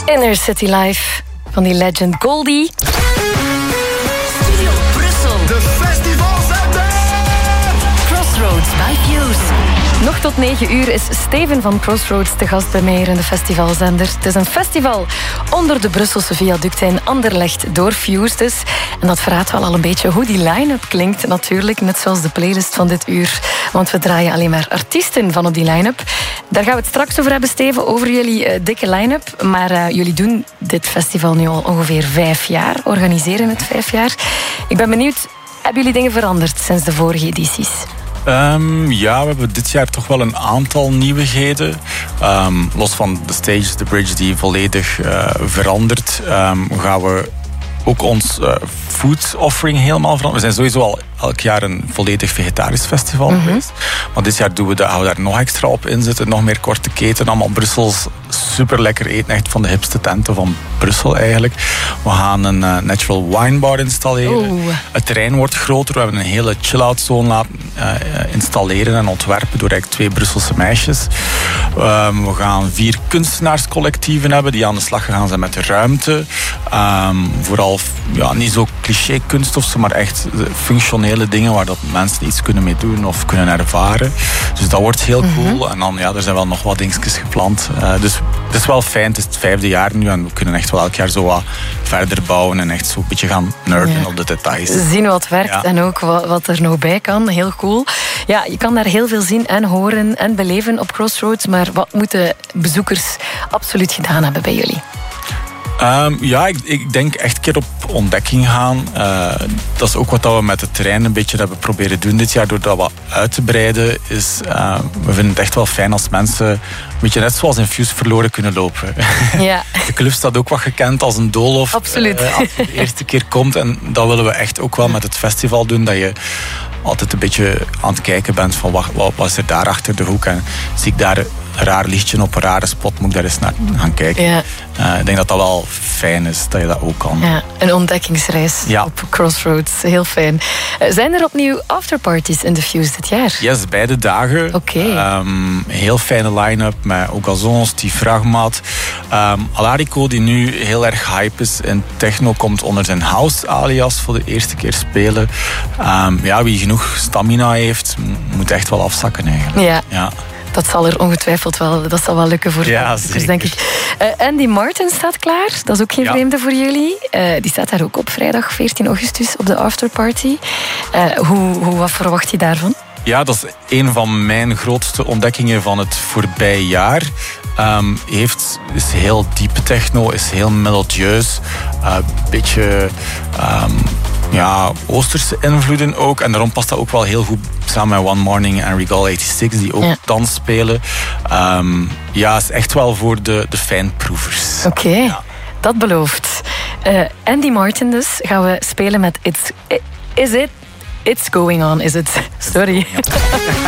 Inner City Life van die legend Goldie. Studio Brussel. De festivalzender! Crossroads by Fuse. Nog tot 9 uur is Steven van Crossroads te gast bij mij hier in de festivalzender. Het is een festival onder de Brusselse viaducten in Anderlecht door Fuse dus. En dat verraadt wel al een beetje hoe die line-up klinkt natuurlijk. Net zoals de playlist van dit uur. Want we draaien alleen maar artiesten van op die line-up. Daar gaan we het straks over hebben, Steven, over jullie dikke line-up. Maar jullie doen dit festival nu al ongeveer 5 jaar. Organiseren het 5 jaar. Ik ben benieuwd, hebben jullie dingen veranderd sinds de vorige edities? Ja, we hebben dit jaar toch wel een aantal nieuwigheden. Los van de stage, de bridge die volledig verandert, gaan we ook ons food offering helemaal veranderen. We zijn sowieso al elk jaar een volledig vegetarisch festival geweest. Maar dit jaar gaan we daar nog extra op inzetten. Nog meer korte keten. Allemaal Brussels super lekker eten. Echt van de hipste tenten van Brussel eigenlijk. We gaan een natural wine bar installeren. Het terrein wordt groter. We hebben een hele chill-out zone laten installeren en ontwerpen door eigenlijk 2 Brusselse meisjes. We gaan 4 kunstenaarscollectieven hebben die aan de slag gegaan zijn met de ruimte. Vooral niet zo cliché kunst of zo, maar echt functionele dingen waar dat mensen iets kunnen mee doen of kunnen ervaren. Dus dat wordt heel cool. En dan, er zijn wel nog wat dingetjes gepland. Dus het is wel fijn. Het is het 5e jaar nu en we kunnen echt wel elk jaar zo wat verder bouwen en echt zo een beetje gaan nerden op de details. Zien wat werkt en ook wat er nog bij kan. Heel cool. Ja, je kan daar heel veel zien en horen en beleven op Crossroads. Maar wat moeten bezoekers absoluut gedaan hebben bij jullie? Ik denk echt een keer op ontdekking gaan. Dat is ook wat we met het terrein een beetje hebben proberen doen dit jaar. Door dat wat uit te breiden. We vinden het echt wel fijn als mensen een beetje net zoals in Fuse verloren kunnen lopen. Ja. De club staat ook wat gekend als een doolhof. Absoluut. Als je de eerste keer komt. En dat willen we echt ook wel met het festival doen. Dat je altijd een beetje aan het kijken bent van wat is er daar achter de hoek. En zie ik daar een raar lichtje op een rare spot, moet ik daar eens naar gaan kijken. Ja. Ik denk dat dat wel fijn is, dat je dat ook kan. Ja, een ontdekkingsreis op Crossroads. Heel fijn. Zijn er opnieuw afterparties in de Fuse dit jaar? Yes, beide dagen. Oké. Heel fijne line-up met Ogazon, Steve Fragmat. Alarico, die nu heel erg hype is in techno, komt onder zijn house alias voor de eerste keer spelen. Wie genoeg stamina heeft, moet echt wel afzakken eigenlijk. Ja. Dat zal er ongetwijfeld wel lukken voor de denk ik. Andy Martin staat klaar. Dat is ook geen vreemde voor jullie. Die staat daar ook op vrijdag 14 augustus op de afterparty. Wat verwacht je daarvan? Ja, dat is een van mijn grootste ontdekkingen van het voorbije jaar. Is heel diepe techno, is heel melodieus. Beetje Oosterse invloeden ook. En daarom past dat ook wel heel goed samen met One Morning en Regal 86, die ook dans spelen. Is echt wel voor de fijnproevers. Oké, dat belooft. Andy Martin dus gaan we spelen met It's Going On, is it? Sorry.